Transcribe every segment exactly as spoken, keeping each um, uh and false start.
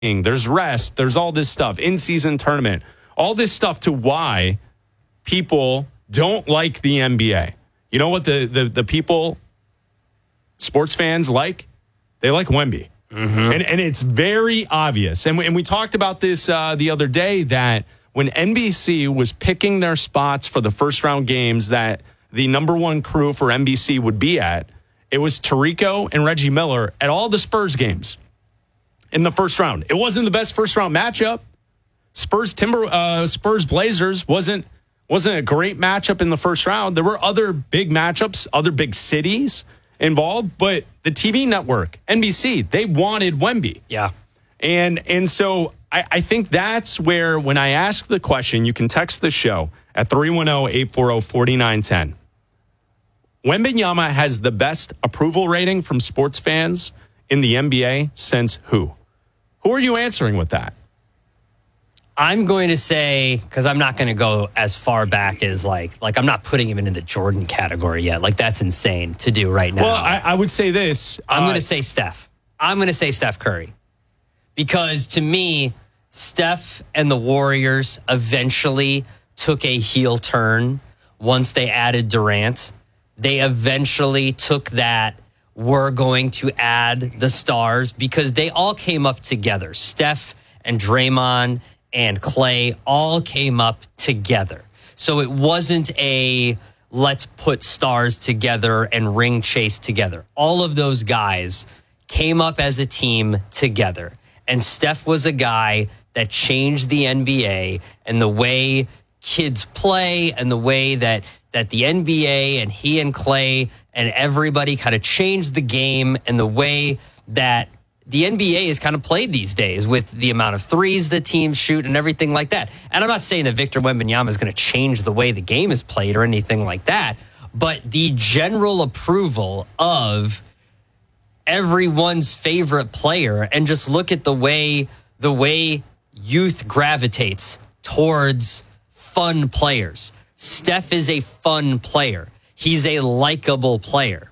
there's rest, there's all this stuff, in-season tournament, all this stuff to why people don't like the N B A. You know what the the, the people, sports fans like? They like Wemby. Mm-hmm. And, and it's very obvious. And we, and we talked about this uh, the other day that when N B C was picking their spots for the first round games that the number one crew for N B C would be at, it was Tirico and Reggie Miller at all the Spurs games in the first round. It wasn't the best first round matchup. Spurs Timber uh, Spurs Blazers wasn't wasn't a great matchup in the first round. There were other big matchups, other big cities involved, but the T V network, N B C, they wanted Wemby. Yeah. And and so I, I think that's where when I ask the question, you can text the show at three one zero, eight four zero, four nine one zero. Wembanyama has the best approval rating from sports fans in the N B A since who? Who are you answering with that? I'm going to say, because I'm not going to go as far back as like, like I'm not putting him into the Jordan category yet. Like that's insane to do right now. Well, I, I would say this. I'm uh, going to say Steph. I'm going to say Steph Curry. Because to me, Steph and the Warriors eventually took a heel turn once they added Durant. They eventually took that, we're going to add the stars, because they all came up together. Steph and Draymond and Clay all came up together. So it wasn't a let's put stars together and ring chase together. All of those guys came up as a team together. And Steph was a guy that changed the N B A and the way kids play and the way that that the N B A and he and Clay and everybody kind of changed the game and the way that the N B A is kind of played these days with the amount of threes that teams shoot and everything like that. And I'm not saying that Victor Wembanyama is going to change the way the game is played or anything like that, but the general approval of everyone's favorite player, and just look at the way the way youth gravitates towards fun players. Steph is a fun player. He's a likable player.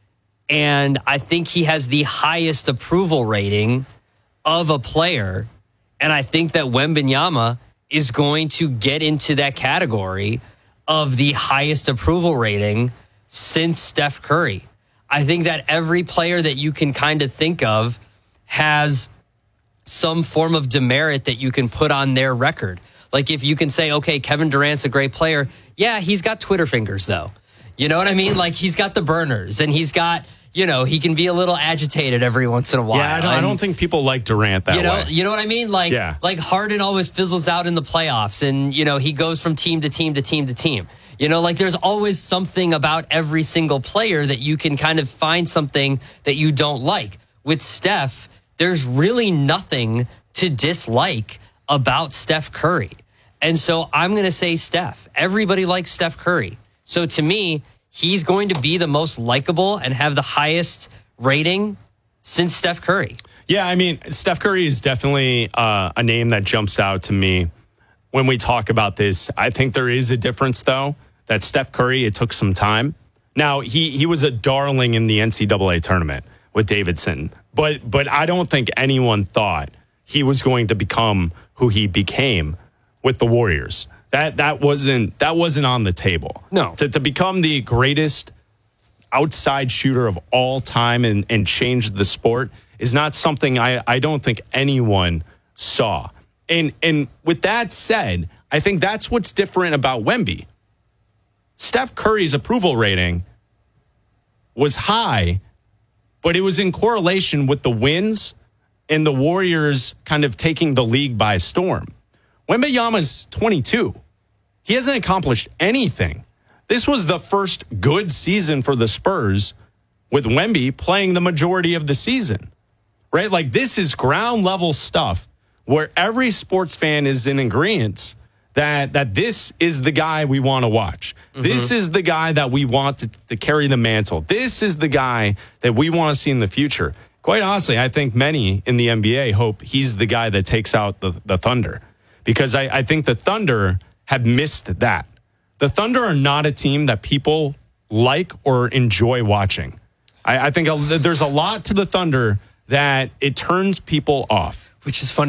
And I think he has the highest approval rating of a player. And I think that Wembanyama is going to get into that category of the highest approval rating since Steph Curry. I think that every player that you can kind of think of has some form of demerit that you can put on their record. Like if you can say, okay, Kevin Durant's a great player. Yeah, he's got Twitter fingers though. You know what I mean? Like he's got the burners and he's got, you know, he can be a little agitated every once in a while. Yeah, I don't, I don't think people like Durant that you know, way. You know what I mean? Like, yeah. like Harden always fizzles out in the playoffs and, you know, he goes from team to team to team to team. You know, like there's always something about every single player that you can kind of find something that you don't like. With Steph, there's really nothing to dislike about Steph Curry. And so I'm going to say Steph. Everybody likes Steph Curry. So to me, he's going to be the most likable and have the highest rating since Steph Curry. Yeah, I mean, Steph Curry is definitely uh, a name that jumps out to me when we talk about this. I think there is a difference, though, that Steph Curry, it took some time. Now, he he was a darling in the N C double A tournament with Davidson, but but I don't think anyone thought he was going to become who he became with the Warriors. That that wasn't that wasn't on the table. No. To to become the greatest outside shooter of all time and, and change the sport is not something I, I don't think anyone saw. And and with that said, I think that's what's different about Wemby. Steph Curry's approval rating was high, but it was in correlation with the wins and the Warriors kind of taking the league by storm. Wembanyama's twenty-two. He hasn't accomplished anything. This was the first good season for the Spurs with Wemby playing the majority of the season, right? Like this is ground level stuff where every sports fan is in agreement that, that this is the guy we want to watch. Mm-hmm. This is the guy that we want to, to carry the mantle. This is the guy that we want to see in the future. Quite honestly, I think many in the N B A hope he's the guy that takes out the, the Thunder. Because I, I think the Thunder have missed that. The Thunder are not a team that people like or enjoy watching. I, I think a, there's a lot to the Thunder that it turns people off. which is funny.